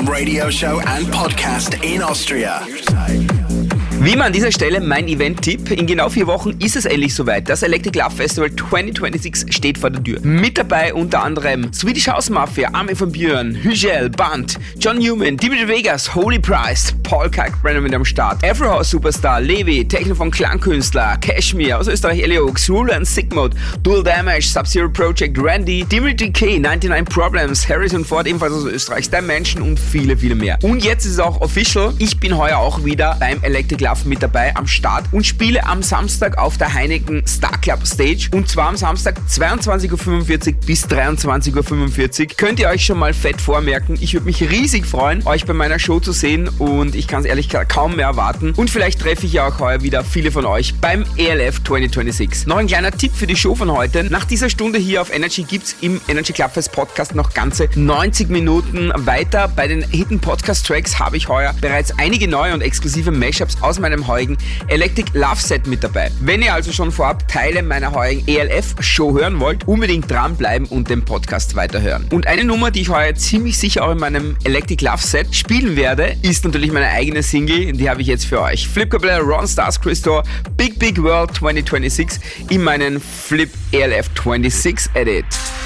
radio show and podcast in Austria. Wie immer an dieser Stelle mein Event-Tipp. In genau 4 Wochen ist es endlich soweit. Das Electric Love Festival 2026 steht vor der Tür. Mit dabei unter anderem Swedish House Mafia, Armin van Buuren, Hügel, Band, John Newman, Dimitri Vegas, Holy Price, Paul Kalkbrenner mit am Start, Afro House Superstar, Levi, Techno von Klangkünstler, Cashmere aus Österreich, Eliox, Ruler and Sigmod, Dual Damage, Sub-Zero Project, Randy, Dimitri K, 99 Problems, Harrison Ford ebenfalls aus Österreich, Dimension und viele, viele mehr. Und jetzt ist es auch official. Ich bin heuer auch wieder beim Electric Love mit dabei am Start und spiele am Samstag auf der Heineken Star Club Stage, und zwar am Samstag 22.45 Uhr bis 23.45 Uhr. Könnt ihr euch schon mal fett vormerken. Ich würde mich riesig freuen, euch bei meiner Show zu sehen, und ich kann es ehrlich gesagt kaum mehr erwarten. Und vielleicht treffe ich ja auch heuer wieder viele von euch beim ELF 2026. Noch ein kleiner Tipp für die Show von heute. Nach dieser Stunde hier auf Energy gibt's im Energy Clubfest Podcast noch ganze 90 Minuten weiter. Bei den Hidden Podcast Tracks habe ich heuer bereits einige neue und exklusive Mashups aus meinem heutigen Electric Love Set mit dabei. Wenn ihr also schon vorab Teile meiner heutigen ELF-Show hören wollt, unbedingt dranbleiben und den Podcast weiterhören. Und eine Nummer, die ich heuer ziemlich sicher auch in meinem Electric Love Set spielen werde, ist natürlich meine eigene Single, die habe ich jetzt für euch. Flip Cabella, Ron Stars, Christor, Big Big World 2026 in meinen Flip ELF 26 Edit.